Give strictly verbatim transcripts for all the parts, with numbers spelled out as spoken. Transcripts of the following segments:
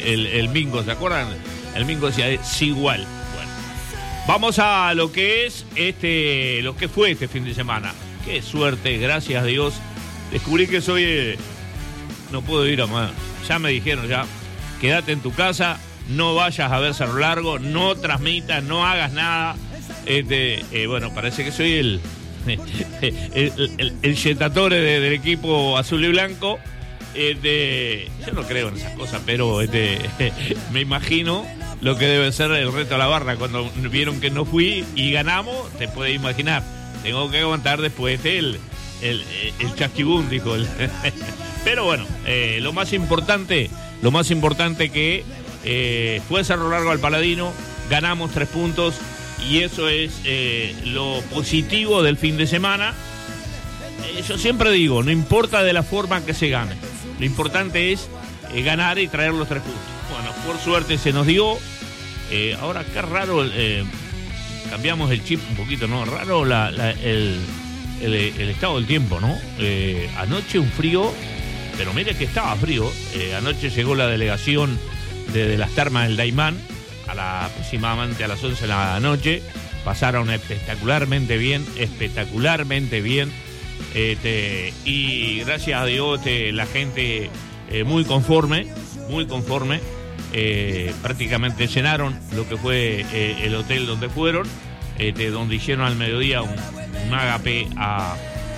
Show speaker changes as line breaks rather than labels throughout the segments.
el, el Mingo, ¿se acuerdan? El Mingo decía, es igual. Bueno, vamos a lo que es este, lo que fue este fin de semana. Qué suerte, gracias a Dios. Descubrí que soy, eh, no puedo ir a más. Ya me dijeron, ya, quédate en tu casa, no vayas a ver Cerro Largo, no transmitas, no hagas nada. Este, eh, bueno, parece que soy el el, el, el yetatore de, del equipo azul y blanco. Este, yo no creo en esas cosas, pero este, me imagino lo que debe ser el reto a la barra. Cuando vieron que no fui y ganamos, te puedes imaginar. Tengo que aguantar después el, el, el chasquibún, dijo. Pero bueno, eh, lo más importante, lo más importante que eh, fue Cerro Largo al Paladino, ganamos tres puntos y eso es eh, lo positivo del fin de semana. Eh, yo siempre digo, no importa de la forma que se gane, lo importante es eh, ganar y traer los tres puntos. Bueno, por suerte se nos dio. Eh, ahora, qué raro, eh, cambiamos el chip un poquito, ¿no? Raro la, la, el, el, el estado del tiempo, ¿no? Eh, anoche un frío, pero mire que estaba frío. Eh, anoche llegó la delegación de, de las termas del Daimán, a la, aproximadamente a las once de la noche. Pasaron espectacularmente bien, espectacularmente bien. Este, y gracias a Dios este, la gente eh, muy conforme, muy conforme. Eh, prácticamente llenaron lo que fue eh, el hotel donde fueron, este, donde hicieron al mediodía un, un ágape a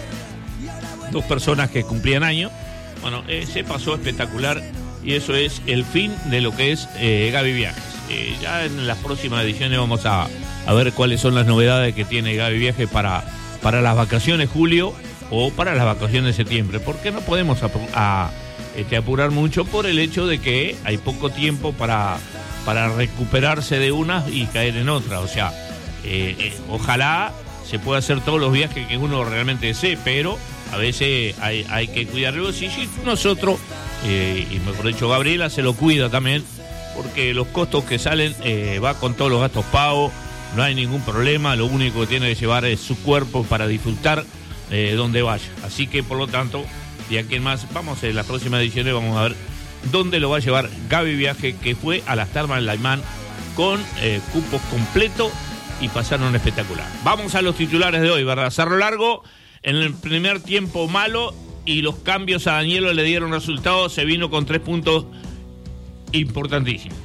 dos personas que cumplían años. Bueno, eh, se pasó espectacular y eso es el fin de lo que es eh, Gaby Viajes. Eh, ya en las próximas ediciones vamos a, a ver cuáles son las novedades que tiene Gaby Viajes para, para las vacaciones julio o para las vacaciones de septiembre, porque no podemos a, a Este, apurar mucho por el hecho de que hay poco tiempo para, para recuperarse de unas y caer en otras. O sea, eh, eh, ojalá se pueda hacer todos los viajes que uno realmente desee, pero a veces hay, hay que cuidarlo. Sí, sí, nosotros, eh, y mejor dicho Gabriela, se lo cuida también, porque los costos que salen eh, va con todos los gastos pagos, no hay ningún problema, lo único que tiene que llevar es su cuerpo para disfrutar eh, donde vaya. Así que, por lo tanto, y a quien más, vamos en las próximas ediciones, vamos a ver dónde lo va a llevar Gaby Viaje, que fue a las termas del Daimán con eh, cupos completos y pasaron espectacular. Vamos a los titulares de hoy, ¿verdad? Cerro Largo, en el primer tiempo malo y los cambios a Danielo le dieron resultados, se vino con tres puntos importantísimos.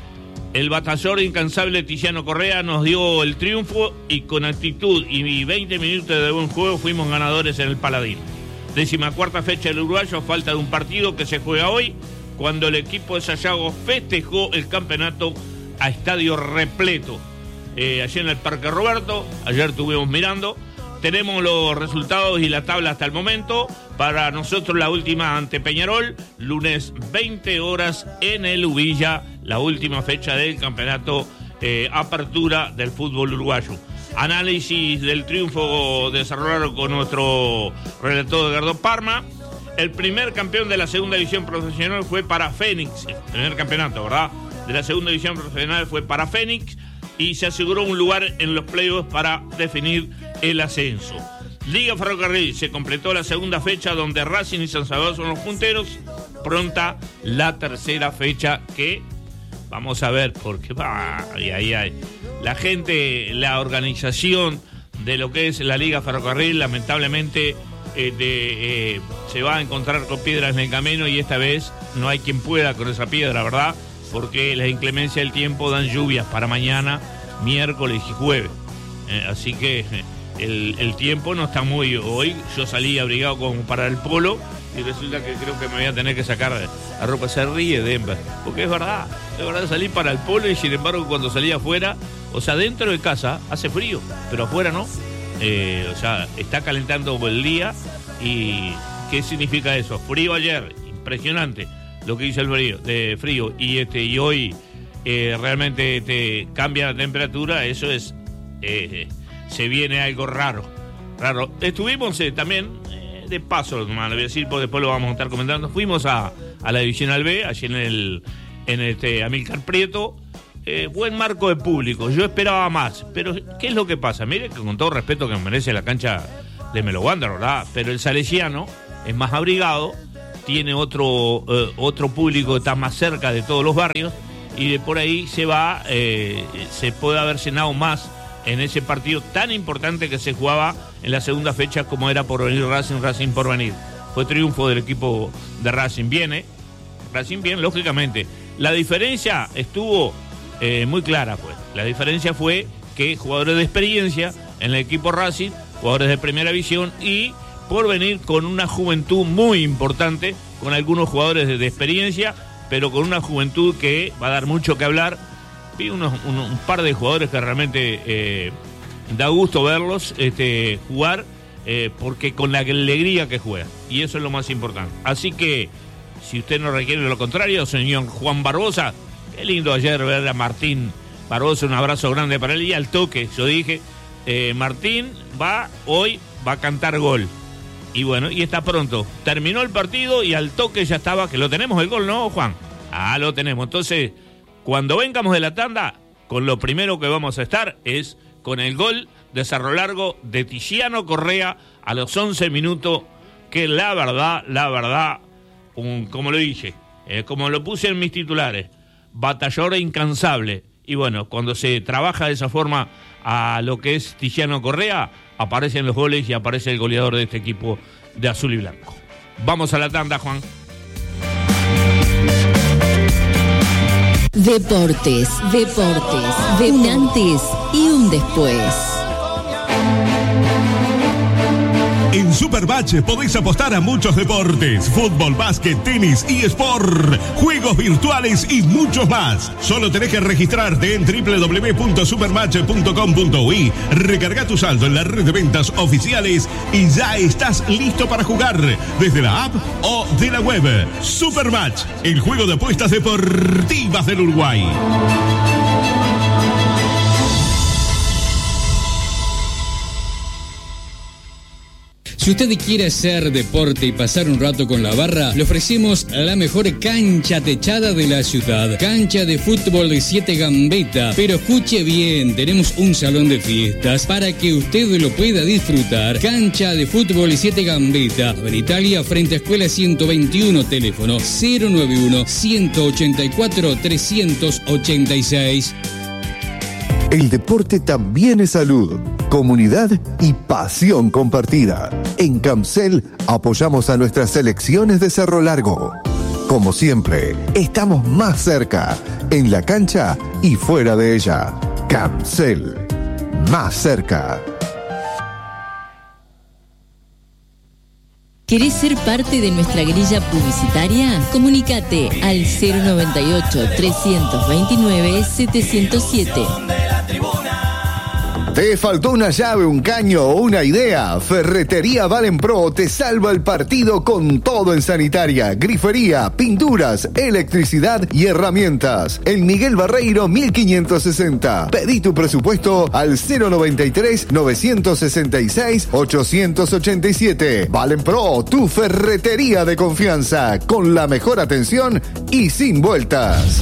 El batallor incansable Tiziano Correa nos dio el triunfo y con actitud y veinte minutos de buen juego fuimos ganadores en el Paladino. Décima cuarta fecha del uruguayo, falta de un partido que se juega hoy, cuando el equipo de Sayago festejó el campeonato a estadio repleto. Eh, allí en el Parque Roberto, ayer estuvimos mirando, tenemos los resultados y la tabla hasta el momento. Para nosotros la última ante Peñarol, lunes veinte horas en el Ubilla, la última fecha del campeonato eh, apertura del fútbol uruguayo. Análisis del triunfo de Cerro Largo con nuestro relator Edgardo Parma. El primer campeón de la segunda división profesional fue para Fénix. El primer campeonato, ¿verdad? De la segunda división profesional fue para Fénix y se aseguró un lugar en los playoffs para definir el ascenso. Liga Ferrocarril, se completó la segunda fecha donde Racing y San Salvador son los punteros. Pronta la tercera fecha que vamos a ver porque va, ay, ay, ay. La gente, la organización de lo que es la Liga Ferrocarril, lamentablemente eh, de, eh, se va a encontrar con piedras en el camino y esta vez no hay quien pueda con esa piedra, ¿verdad? Porque la inclemencia del tiempo dan lluvias para mañana, miércoles y jueves. Eh, así que eh, el, el tiempo no está muy... Hoy yo salí abrigado como para el polo y resulta que creo que me voy a tener que sacar la ropa. Se ríe Denver, porque es verdad, es verdad, salí para el polo y sin embargo cuando salí afuera, o sea, dentro de casa hace frío, pero afuera no. Eh, o sea, está calentando el día. ¿Y qué significa eso? Frío ayer, impresionante lo que dice el frío, de frío y este y hoy eh, realmente te cambia la temperatura, eso es, eh, se viene algo raro, raro. Estuvimos eh, también, eh, de paso, nomás, lo voy a decir, porque después lo vamos a estar comentando, fuimos a, a la Divisional B, allí en el, en este Amílcar Prieto. Eh, buen marco de público, yo esperaba más, pero ¿qué es lo que pasa? Mire que con todo respeto que me merece la cancha de Melo Wander, ¿verdad? Pero el salesiano es más abrigado tiene otro, eh, otro público que está más cerca de todos los barrios, y de por ahí se va, eh, se puede haber llenado más en ese partido tan importante que se jugaba en la segunda fecha como era Porvenir Racing, Racing Porvenir. Fue triunfo del equipo de Racing. Viene, Racing bien, lógicamente. La diferencia estuvo eh, muy clara, pues. La diferencia fue que jugadores de experiencia en el equipo Racing, jugadores de primera división, y Porvenir con una juventud muy importante, con algunos jugadores de, de experiencia, pero con una juventud que va a dar mucho que hablar. Vi unos, un, un par de jugadores que realmente eh, da gusto verlos este, jugar, eh, porque con la alegría que juegan, y eso es lo más importante. Así que, si usted no requiere lo contrario, señor Juan Barbosa, qué lindo ayer ver a Martín Barbosa, un abrazo grande para él, y al toque, yo dije, eh, Martín va, hoy va a cantar gol. Y bueno, y está pronto. Terminó el partido y al toque ya estaba, que lo tenemos el gol, ¿no, Juan? Ah, lo tenemos. Entonces, cuando vengamos de la tanda, con lo primero que vamos a estar es con el gol de Cerro Largo de Tiziano Correa a los once minutos, que la verdad, la verdad, un, como lo dije, eh, como lo puse en mis titulares, batallador incansable. Y bueno, cuando se trabaja de esa forma a lo que es Tiziano Correa, aparecen los goles y aparece el goleador de este equipo de azul y blanco. Vamos a la tanda, Juan.
Deportes, deportes, de un antes y un después.
En Supermatch podéis apostar a muchos deportes: fútbol, básquet, tenis, eSport, juegos virtuales y muchos más. Solo tenés que registrarte en doble u doble u doble u punto supermatch punto com punto uy, recarga tu saldo en la red de ventas oficiales y ya estás listo para jugar desde la app o de la web. Supermatch, el juego de apuestas deportivas del Uruguay.
Si usted quiere hacer deporte y pasar un rato con la barra, le ofrecemos la mejor cancha techada de la ciudad. Cancha de fútbol de siete Gambetta. Pero escuche bien, tenemos un salón de fiestas para que usted lo pueda disfrutar. Cancha de fútbol de siete Gambetta. En Italia, frente a Escuela ciento veintiuno, teléfono cero nueve uno, ciento ochenta y cuatro, trescientos ochenta y seis.
El deporte también es salud, comunidad y pasión compartida. En Camcel apoyamos a nuestras selecciones de Cerro Largo. Como siempre, estamos más cerca, en la cancha y fuera de ella. Camcel, más cerca.
¿Querés ser parte de nuestra grilla publicitaria? Comunícate al cero noventa y ocho, trescientos veintinueve, setecientos siete.
¿Te faltó una llave, un caño o una idea? Ferretería Valen Pro te salva el partido con todo en sanitaria, grifería, pinturas, electricidad y herramientas. En Miguel Barreiro mil quinientos sesenta. Pedí tu presupuesto al cero noventa y tres, novecientos sesenta y seis, ochocientos ochenta y siete. Valen Pro, tu ferretería de confianza, con la mejor atención y sin vueltas.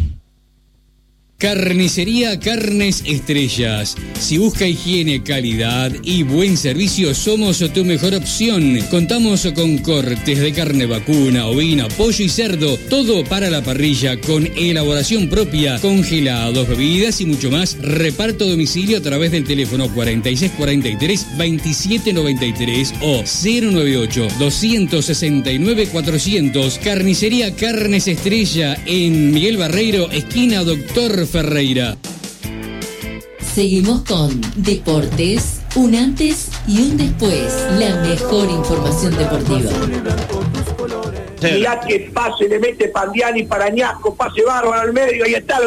Carnicería Carnes Estrellas. Si busca higiene, calidad y buen servicio, somos tu mejor opción. Contamos con cortes de carne vacuna, ovina, pollo y cerdo, todo para la parrilla con elaboración propia, congelados, bebidas y mucho más. Reparto a domicilio a través del teléfono cuarenta y seis cuarenta y tres, veintisiete noventa y tres o cero noventa y ocho, doscientos sesenta y nueve, cuatrocientos. Carnicería Carnes Estrella en Miguel Barreiro, esquina Doctor Ferreira.
Seguimos con Deportes, un antes y un después. La mejor información deportiva.
Mirá que pase le mete Pandiani para Ñasco, pase bárbaro al medio, ahí está.